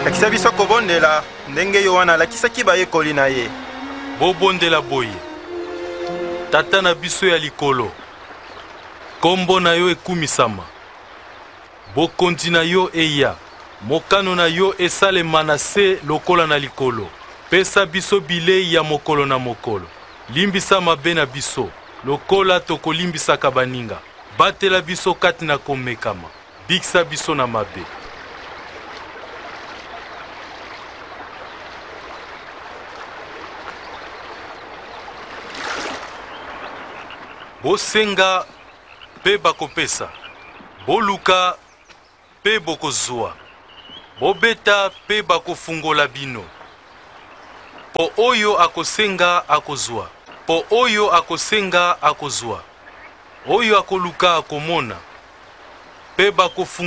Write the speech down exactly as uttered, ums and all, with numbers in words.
lakisa biso kobondela ndenge Yohana alakisaki bayekoli na ye. Bobondela boye tata na biso ya likolo, kombo na yo ekumisama, bokonzi na yo eya, mokano na yo esalema na se lokola na likolo. Pesa biso bilei ya mokolo na mokolo, limbisa mabe na biso lokola tokolimbisaka baninga, batela biso kati na komekama, bikisa biso na mabe. Bosenga pe bakopesa, boluka pe bokozwa, bobeta pe bakofungola bino. Po oyo akosenga akozwa, po oyo akosenga akozwa, oyo akoluka akomona, pe bakofungola